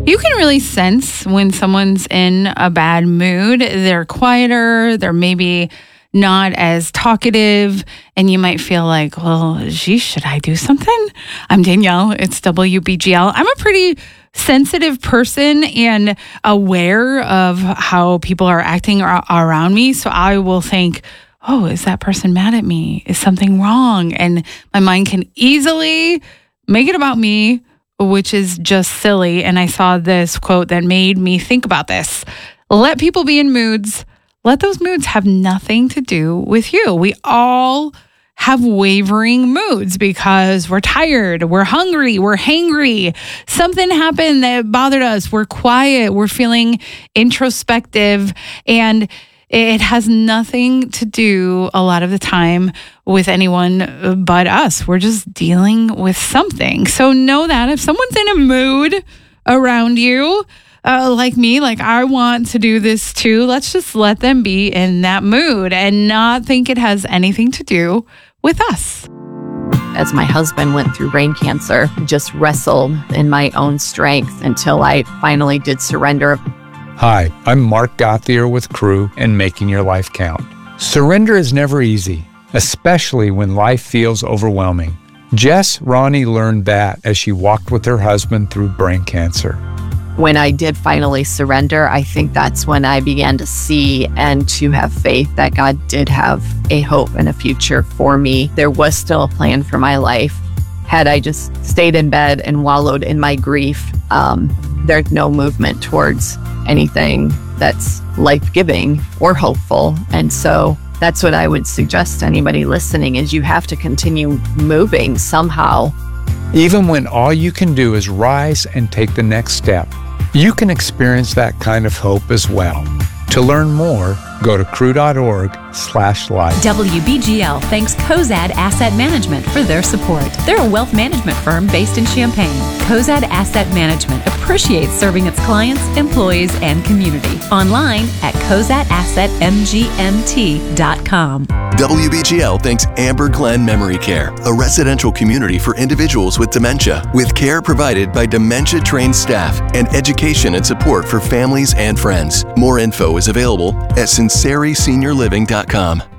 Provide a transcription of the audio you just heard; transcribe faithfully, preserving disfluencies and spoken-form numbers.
You can really sense when someone's in a bad mood. They're quieter, they're maybe not as talkative, and you might feel like, well, geez, should I do something? I'm Danielle. It's W B G L. I'm a pretty sensitive person and aware of how people are acting ar- around me. So I will think, oh, is that person mad at me? Is something wrong? And my mind can easily make it about me, which is just silly. And I saw this quote that made me think about this. Let people be in moods. Let those moods have nothing to do with you. We all have wavering moods because we're tired, we're hungry, we're hangry. Something happened that bothered us. We're quiet, we're feeling introspective, and it has nothing to do a lot of the time with anyone but us. We're just dealing with something. So know that if someone's in a mood around you, uh, like me, like I want to do this too, let's just let them be in that mood and not think it has anything to do with us. As my husband went through brain cancer, just wrestled in my own strength until I finally did surrender. Hi, I'm Mark Gauthier with Crew and Making Your Life Count. Surrender is never easy, especially when life feels overwhelming. Jess Ronnie learned that as she walked with her husband through brain cancer. When I did finally surrender, I think that's when I began to see and to have faith that God did have a hope and a future for me. There was still a plan for my life. Had I just stayed in bed and wallowed in my grief, um, there's no movement towards anything that's life-giving or hopeful. And so that's what I would suggest to anybody listening is you have to continue moving somehow. Even when all you can do is rise and take the next step, you can experience that kind of hope as well. To learn more, go to crew.org slash life. W B G L thanks Cozad Asset Management for their support. They're a wealth management firm based in Champaign. Cozad Asset Management appreciates serving its clients, employees, and community. Online at cozad asset m g m t dot com. W B G L thanks Amber Glen Memory Care, a residential community for individuals with dementia, with care provided by dementia-trained staff and education and support for families and friends. More info is available at sinceri senior living dot com.